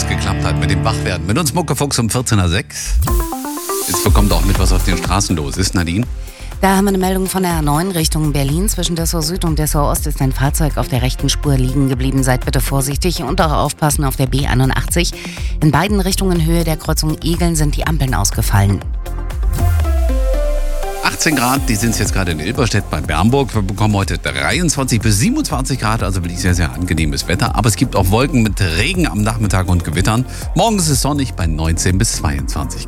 geklappt hat mit dem Wachwerden. Mit uns Muckefuchs um 14.06 Uhr. Jetzt bekommt auch mit, was auf den Straßen los ist, Nadine. Da haben wir eine Meldung von der A9 Richtung Berlin. Zwischen Dessau Süd und Dessau Ost ist ein Fahrzeug auf der rechten Spur liegen geblieben. Seid bitte vorsichtig und auch aufpassen auf der B81. In beiden Richtungen Höhe der Kreuzung Egeln sind die Ampeln ausgefallen. 18 Grad, die sind es jetzt gerade in Ilberstedt bei Bernburg. Wir bekommen heute 23 bis 27 Grad, also wirklich sehr, sehr angenehmes Wetter. Aber es gibt auch Wolken mit Regen am Nachmittag und Gewittern. Morgen ist es sonnig bei 19 bis 22 Grad.